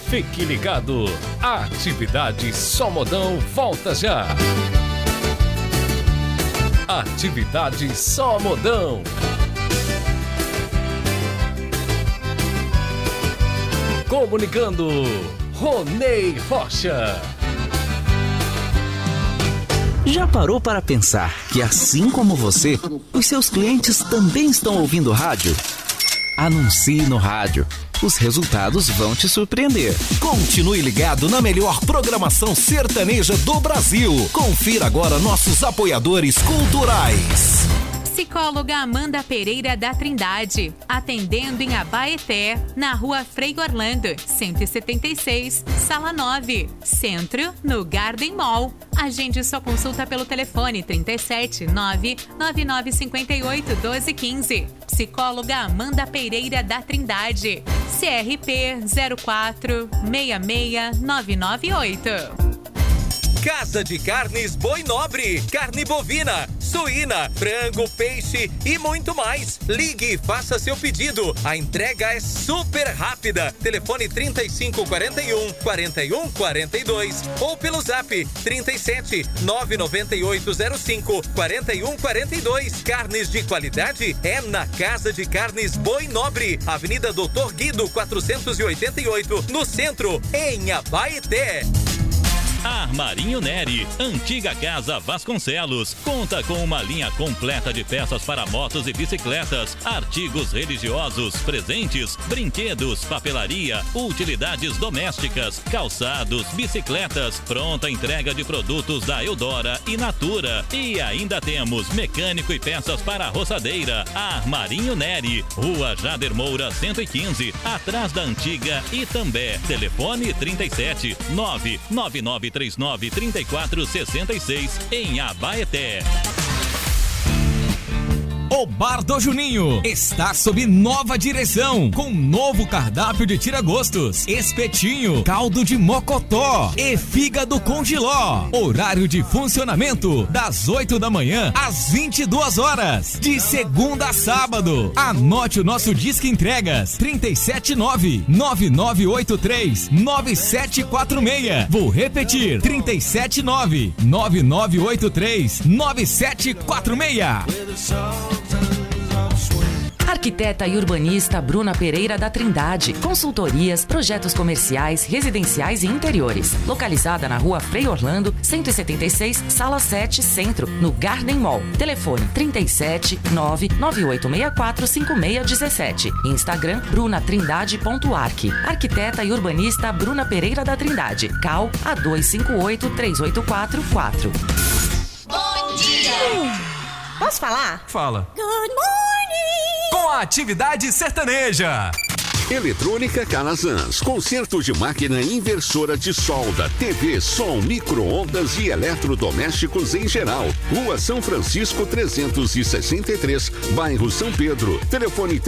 Fique ligado, a Atividade Só Modão volta já. Atividade Só Modão. Comunicando, Ronei Rocha. Já parou para pensar que, assim como você, os seus clientes também estão ouvindo rádio? Anuncie no rádio. Os resultados vão te surpreender. Continue ligado na melhor programação sertaneja do Brasil. Confira agora nossos apoiadores culturais. Psicóloga Amanda Pereira da Trindade, atendendo em Abaeté, na Rua Frei Orlando, 176, Sala 9, Centro, no Garden Mall. Agende sua consulta pelo telefone 37 99958 1215. Psicóloga Amanda Pereira da Trindade, CRP 0466998. Casa de Carnes Boi Nobre, carne bovina, suína, frango, peixe e muito mais. Ligue e faça seu pedido. A entrega é super rápida. Telefone 3541-4142 ou pelo zap 37 99805 4142. Carnes de qualidade é na Casa de Carnes Boi Nobre, Avenida Doutor Guido 488, no centro, em Abaeté. Armarinho Neri, antiga Casa Vasconcelos, conta com uma linha completa de peças para motos e bicicletas, artigos religiosos, presentes, brinquedos, papelaria, utilidades domésticas, calçados, bicicletas, pronta entrega de produtos da Eudora e Natura. E ainda temos mecânico e peças para a roçadeira. Armarinho Neri, Rua Jader Moura 115, atrás da antiga Itambé. Telefone 37 99939 3466 em Abaeté. O Bar do Juninho está sob nova direção, com novo cardápio de tira-gostos, espetinho, caldo de mocotó e fígado com jiló. Horário de funcionamento das 8 da manhã às 22 horas, de segunda a sábado. Anote o nosso disque entregas 379-9983-9746. Vou repetir, 379-9983-9746. Arquiteta e urbanista Bruna Pereira da Trindade. Consultorias, projetos comerciais, residenciais e interiores. Localizada na Rua Frei Orlando, 176, Sala 7, Centro, no Garden Mall. Telefone 37 99864 5617. Instagram brunatrindade.arq. Arquiteta e urbanista Bruna Pereira da Trindade. CAL A25838444. Bom dia! Posso falar? Fala. Good morning! Com a Atividade Sertaneja. Eletrônica Calazans, conserto de máquina inversora de solda, TV, som, micro-ondas e eletrodomésticos em geral. Rua São Francisco 363, bairro São Pedro. Telefone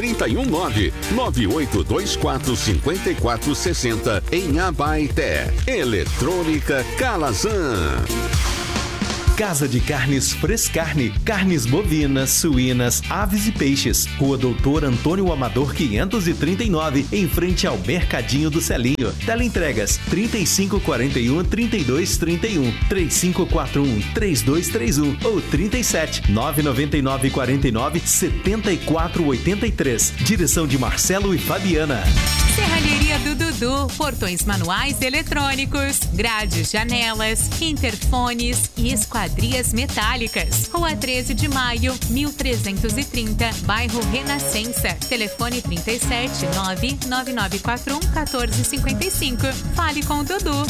319-9824-5460 em Abaeté. Eletrônica Calazans. Casa de Carnes Frescarne, carnes bovinas, suínas, aves e peixes. Rua Doutor Antônio Amador 539, em frente ao Mercadinho do Celinho. Teleentregas 3541-3231, 3541-3231 ou 37 999-49-7483. Direção de Marcelo e Fabiana. Serralheria do Dudu, portões manuais eletrônicos, grades, janelas, interfones e esquadrias metálicas. Rua 13 de Maio, 1330, bairro Renascença. Telefone 37 99941 1455. Fale com o Dudu.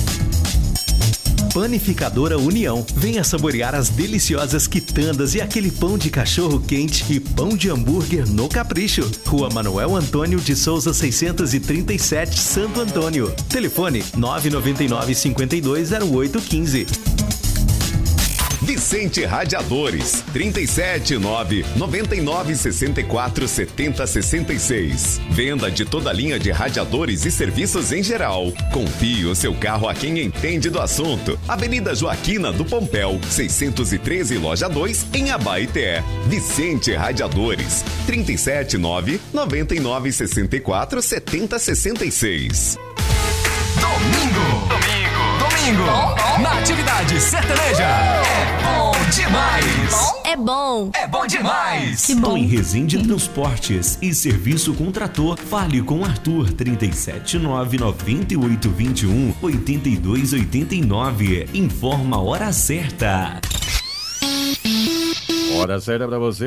Panificadora União. Venha saborear as deliciosas quitandas e aquele pão de cachorro quente e pão de hambúrguer no capricho. Rua Manuel Antônio de Souza 637, Santo Antônio. Telefone 999-520815. Vicente Radiadores, 379-9964-7066. Venda de toda a linha de radiadores e serviços em geral. Confie o seu carro a quem entende do assunto. Avenida Joaquina do Pompéu, 613, Loja 2, em Abaeté. Vicente Radiadores, 379-9964-7066. Domingo, na atividade sertaneja. É bom demais. É bom. É bom demais. Que bom. Em Resende Transportes e Serviço com Trator, fale com Arthur 37998218289. Informa a hora certa. Hora certa para você,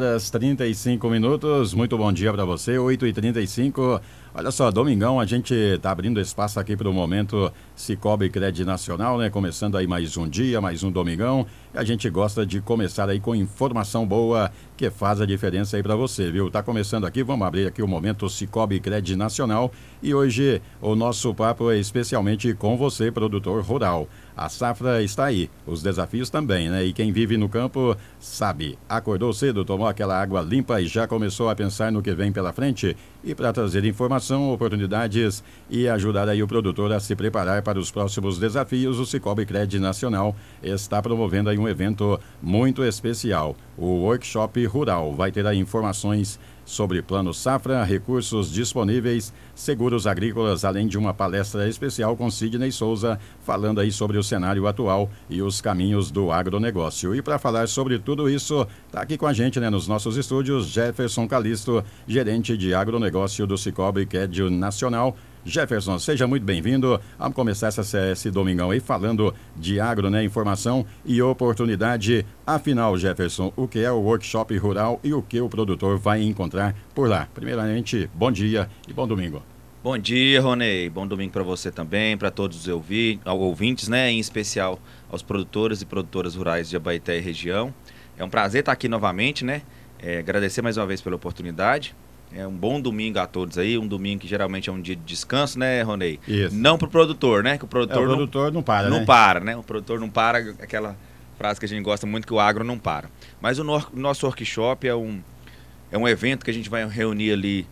8h35. Muito bom dia para você, 8h35. Olha só, domingão, a gente tá abrindo espaço aqui para o momento Cicobi Cred Nacional, né? Começando aí mais um dia, mais um domingão. E a gente gosta de começar aí com informação boa que faz a diferença aí para você, viu? Tá começando aqui, vamos abrir aqui o momento Cicobi Cred Nacional. E hoje o nosso papo é especialmente com você, produtor rural. A safra está aí, os desafios também, né? E quem vive no campo sabe. Acordou cedo, tomou aquela água limpa e já começou a pensar no que vem pela frente. E para trazer informação, oportunidades e ajudar aí o produtor a se preparar para os próximos desafios, o Cicobi Cred Nacional está promovendo aí um evento muito especial. O Workshop Rural vai ter aí informações sobre Plano Safra, recursos disponíveis, seguros agrícolas, além de uma palestra especial com Sidney Souza, falando aí sobre o cenário atual e os caminhos do agronegócio. E para falar sobre tudo isso, está aqui com a gente, né, nos nossos estúdios, Jefferson Calisto, gerente de agronegócio do Cicobi Cred Nacional. Jefferson, seja muito bem-vindo. Vamos começar esse domingão aí falando de agro, né? Informação e oportunidade. Afinal, Jefferson, o que é o Workshop Rural e o que o produtor vai encontrar por lá? Primeiramente, bom dia e bom domingo. Bom dia, Ronei. Bom domingo para você também, para todos os ouvintes, né? Em especial aos produtores e produtoras rurais de Abaeté e região. É um prazer estar aqui novamente, né? Agradecer mais uma vez pela oportunidade. É um bom domingo a todos aí, um domingo que geralmente é um dia de descanso, né, Ronei? Isso. Não pro produtor, né? Que o produtor não para, né? Não para, né? O produtor não para, aquela frase que a gente gosta muito, que o agro não para. Mas o nosso workshop é um evento que a gente vai reunir ali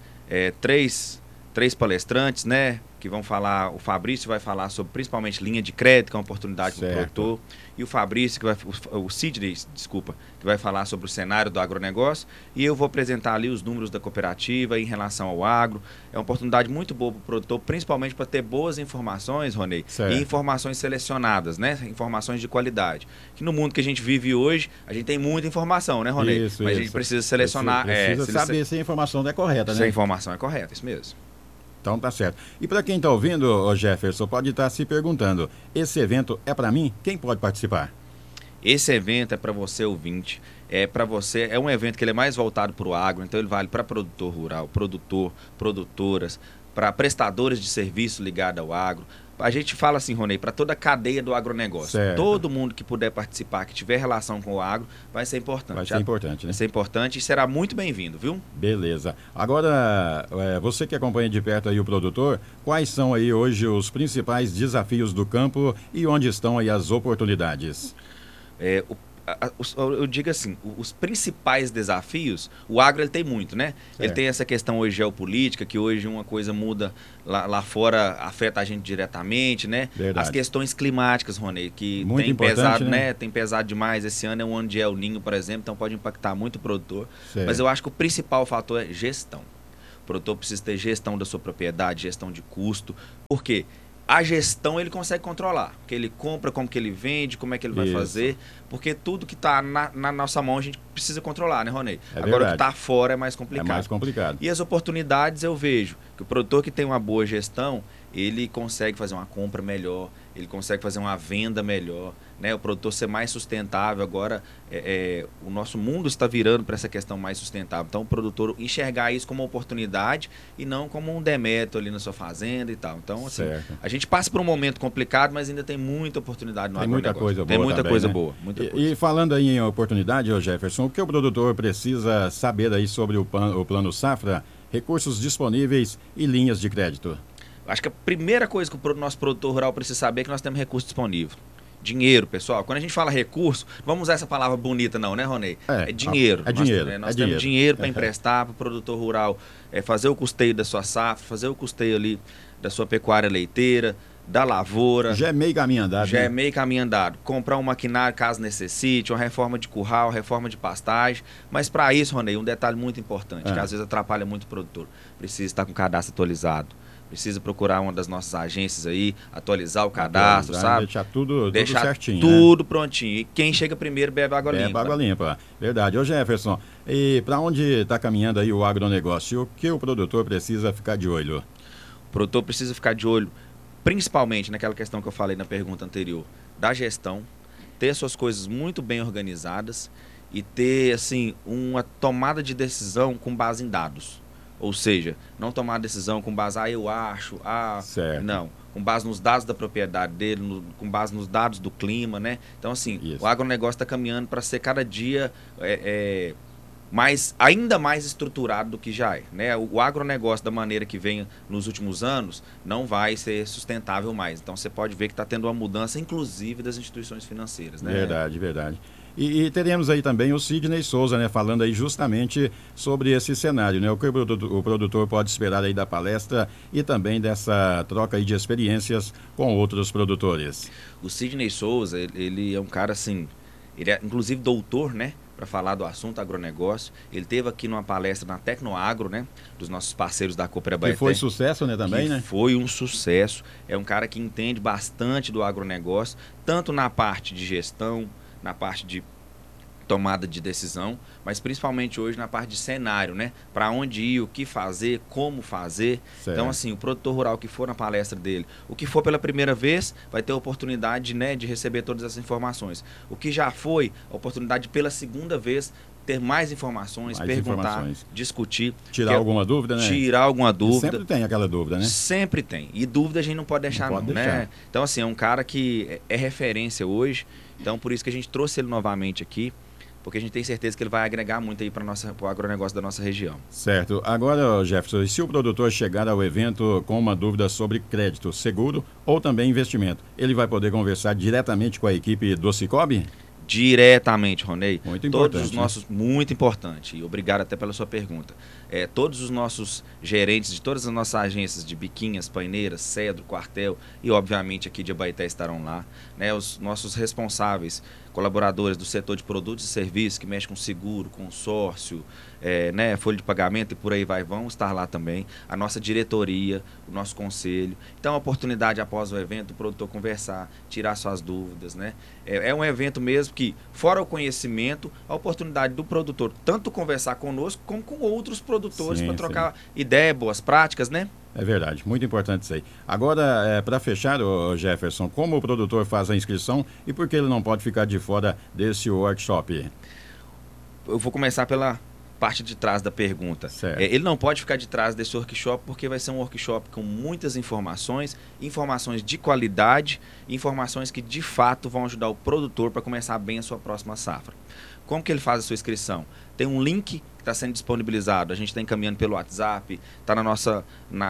três palestrantes, né? Que vão falar, o Fabrício vai falar sobre principalmente linha de crédito, que é uma oportunidade para o produtor, e o Fabrício, o Sidney, desculpa, que vai falar sobre o cenário do agronegócio, e eu vou apresentar ali os números da cooperativa em relação ao agro. É uma oportunidade muito boa para o produtor, principalmente para ter boas informações, Ronei, e informações selecionadas, né? Informações de qualidade. Que no mundo que a gente vive hoje, a gente tem muita informação, né, Ronei? Mas a gente precisa selecionar. Precisa saber se a informação é correta, né? Se a informação é correta, isso mesmo. Então tá certo. E para quem está ouvindo, o Jefferson, pode estar se perguntando, esse evento é para mim? Quem pode participar? Esse evento é para você, ouvinte. É um evento que ele é mais voltado para o agro, então ele vale para produtor rural, produtoras, para prestadores de serviço ligado ao agro. A gente fala assim, Ronei, para toda a cadeia do agronegócio. Certo. Todo mundo que puder participar, que tiver relação com o agro, vai ser importante. Vai ser importante, né? Vai ser importante e será muito bem-vindo, viu? Beleza. Agora, você que acompanha de perto aí o produtor, quais são aí hoje os principais desafios do campo e onde estão aí as oportunidades? Eu digo assim, os principais desafios, o agro ele tem muito, né? Certo. Ele tem essa questão hoje geopolítica, que hoje uma coisa muda lá fora, afeta a gente diretamente, né? Verdade. As questões climáticas, Ronei, que muito tem pesado, né? Tem pesado demais. Esse ano é um ano de El Ninho, por exemplo, então pode impactar muito o produtor. Certo. Mas eu acho que o principal fator é gestão. O produtor precisa ter gestão da sua propriedade, gestão de custo. Por quê? A gestão ele consegue controlar, que ele compra, como que ele vende, como é que ele vai fazer, porque tudo que está na nossa mão a gente precisa controlar, né, Ronei? Agora o que está fora é mais complicado. É mais complicado. E as oportunidades eu vejo que o produtor que tem uma boa gestão, ele consegue fazer uma compra melhor, ele consegue fazer uma venda melhor, né? O produtor ser mais sustentável. Agora, o nosso mundo está virando para essa questão mais sustentável. Então, o produtor enxergar isso como uma oportunidade e não como um demérito ali na sua fazenda e tal. Então, assim, a gente passa por um momento complicado, mas ainda tem muita oportunidade no agronegócio. Tem muita coisa boa. E falando aí em oportunidade, Jefferson, o que o produtor precisa saber aí sobre o Plano Safra, recursos disponíveis e linhas de crédito? Acho que a primeira coisa que o nosso produtor rural precisa saber é que nós temos recurso disponível. Dinheiro, pessoal. Quando a gente fala recurso, vamos usar essa palavra bonita não, né, Ronei? É dinheiro. Nós temos dinheiro para emprestar para o produtor rural, fazer o custeio da sua safra, fazer o custeio ali da sua pecuária leiteira, da lavoura. Já é meio caminho andado. Já é meio caminho andado. Comprar um maquinário caso necessite, uma reforma de curral, reforma de pastagem. Mas para isso, Ronei, um detalhe muito importante, que às vezes atrapalha muito o produtor. Precisa estar com o cadastro atualizado. precisa procurar uma das nossas agências aí, atualizar o cadastro, sabe? Deixar tudo certinho, tudo prontinho. E quem chega primeiro bebe água limpa. Bebe água limpa, verdade. Ô Jefferson, e para onde está caminhando aí o agronegócio? O que o produtor precisa ficar de olho? O produtor precisa ficar de olho, principalmente naquela questão que eu falei na pergunta anterior, da gestão, ter suas coisas muito bem organizadas e ter, assim, uma tomada de decisão com base em dados. Ou seja, não tomar decisão com base, eu acho, certo. Não. Com base nos dados da propriedade dele, com base nos dados do clima, né? Então, assim, o agronegócio está caminhando para ser cada dia ainda mais estruturado do que já é, né? O agronegócio, da maneira que vem nos últimos anos, não vai ser sustentável mais. Então, você pode ver que está tendo uma mudança, inclusive, das instituições financeiras, né? Verdade. E teremos aí também o Sidney Souza, né, falando aí justamente sobre esse cenário, né, o que o produtor pode esperar aí da palestra e também dessa troca aí de experiências com outros produtores. O Sidney Souza, ele é um cara assim, ele é inclusive doutor, né, para falar do assunto agronegócio. Ele esteve aqui numa palestra na Tecnoagro, né, dos nossos parceiros da Cooper Abaeté. Que foi sucesso, né, também, né? Foi um sucesso. É um cara que entende bastante do agronegócio, tanto na parte de gestão, na parte de tomada de decisão, mas principalmente hoje na parte de cenário, né? Para onde ir, o que fazer, como fazer. Certo. Então, assim, o produtor rural que for na palestra dele, o que for pela primeira vez, vai ter a oportunidade, né, de receber todas essas informações. O que já foi, a oportunidade pela segunda vez, ter mais informações, perguntar, discutir. Tirar alguma dúvida, né? Tirar alguma dúvida. Sempre tem aquela dúvida, né? Sempre tem. E dúvida a gente não pode deixar, não, né? Então, assim, é um cara que é referência hoje. Então, por isso que a gente trouxe ele novamente aqui, porque a gente tem certeza que ele vai agregar muito aí para o agronegócio da nossa região. Certo. Agora, Jefferson, se o produtor chegar ao evento com uma dúvida sobre crédito, seguro ou também investimento, ele vai poder conversar diretamente com a equipe do Cicobi? Diretamente, Ronei. Muito importante. Muito importante, e obrigado até pela sua pergunta. Todos os nossos gerentes de todas as nossas agências de Biquinhas, Paineiras, Cedro, Quartel e obviamente aqui de Abaeté estarão lá, né? Os nossos responsáveis, colaboradores do setor de produtos e serviços que mexem com seguro, consórcio, né, folha de pagamento e por aí vão estar lá também. A nossa diretoria, o nosso conselho. Então, a oportunidade após o evento, o produtor conversar, tirar suas dúvidas, né? É um evento mesmo que, fora o conhecimento, a oportunidade do produtor tanto conversar conosco como com outros produtores para trocar ideia, boas práticas, né? É verdade, muito importante isso aí. Agora, para fechar, Jefferson, como o produtor faz a inscrição e por que ele não pode ficar de fora desse workshop? Eu vou começar pela parte de trás da pergunta. Ele não pode ficar de trás desse workshop porque vai ser um workshop com muitas informações de qualidade, informações que de fato vão ajudar o produtor para começar bem a sua próxima safra. Como que ele faz a sua inscrição? Tem um link que está sendo disponibilizado, a gente está encaminhando pelo WhatsApp, está na nossa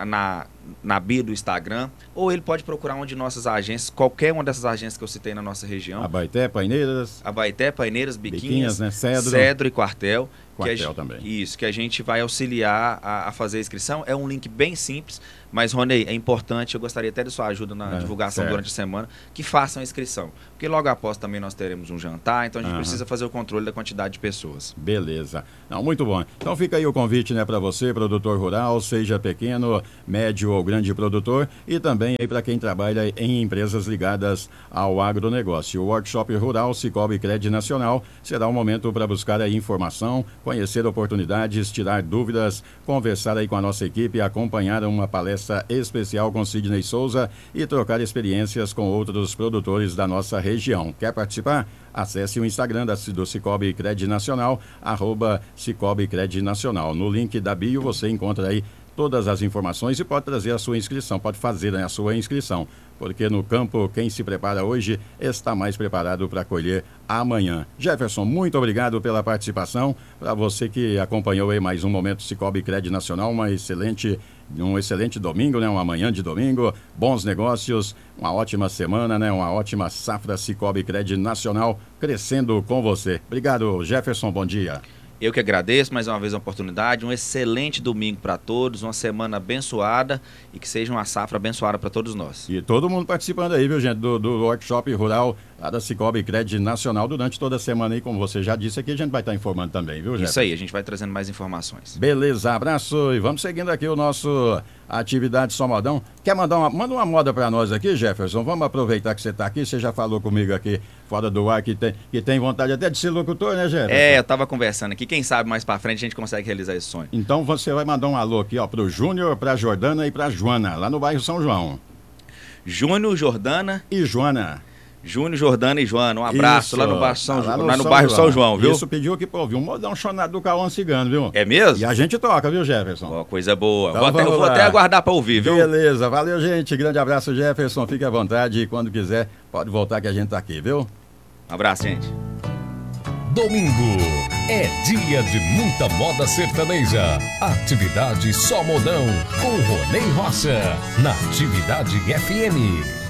na bio do Instagram, ou ele pode procurar uma de nossas agências, qualquer uma dessas agências que eu citei na nossa região. Abaeté, Paineiras, Biquinhas, né? Cedro e Quartel. Também. Isso, que a gente vai auxiliar a fazer a inscrição. É um link bem simples, mas, Ronei, é importante, eu gostaria até de sua ajuda na divulgação durante a semana, que façam a inscrição. Porque logo após também nós teremos um jantar, então a gente precisa fazer o controle da quantidade de pessoas. Beleza. Não, muito bom. Então fica aí o convite, né, para você, produtor rural, seja pequeno, médio ou grande produtor, e também aí para quem trabalha em empresas ligadas ao agronegócio. O Workshop Rural Cicobi Cred Nacional será um momento para buscar aí informação, conhecer oportunidades, tirar dúvidas, conversar aí com a nossa equipe, acompanhar uma palestra especial com Sidney Souza e trocar experiências com outros produtores da nossa região. Quer participar? Acesse o Instagram do Cicobi Cred Nacional, @Cicobi Cred Nacional. No link da bio você encontra aí todas as informações e pode trazer a sua inscrição, pode fazer, né, a sua inscrição, porque no campo quem se prepara hoje está mais preparado para colher amanhã. Jefferson, muito obrigado pela participação, para você que acompanhou aí mais um Momento Cicobi Cred Nacional, um excelente domingo, né, uma manhã de domingo, bons negócios, uma ótima semana, né, uma ótima safra Cicobi Cred Nacional crescendo com você. Obrigado, Jefferson, bom dia. Eu que agradeço mais uma vez a oportunidade, um excelente domingo para todos, uma semana abençoada e que seja uma safra abençoada para todos nós. E todo mundo participando aí, viu, gente, do Workshop Rural lá da Cicobi Crédito Nacional durante toda a semana aí, como você já disse aqui, a gente vai estar informando também, viu, Jefferson? Isso aí, a gente vai trazendo mais informações. Beleza, abraço e vamos seguindo aqui o nosso Atividade Só Modão. Quer mandar manda uma moda pra nós aqui, Jefferson? Vamos aproveitar que você tá aqui, você já falou comigo aqui fora do ar que tem vontade até de ser locutor, né, Jefferson? Eu tava conversando aqui, quem sabe mais pra frente a gente consegue realizar esse sonho. Então você vai mandar um alô aqui, ó, pro Júnior, pra Jordana e pra Joana, lá no bairro São João. Júnior, Jordana e Joana. Júnior, Jordana e Joana, um abraço. Isso, lá no bairro São João, viu? Isso, pediu aqui pra ouvir um modão chonado do Cauã Cigano, viu? É mesmo? E a gente toca, viu, Jefferson? Coisa boa. Então, eu vou até aguardar pra ouvir, viu? Beleza, valeu, gente. Grande abraço, Jefferson. Fique à vontade e quando quiser, pode voltar que a gente tá aqui, viu? Um abraço, gente. Domingo é dia de muita moda sertaneja. Atividade Só Modão com Ronei Rocha, na Atividade FM.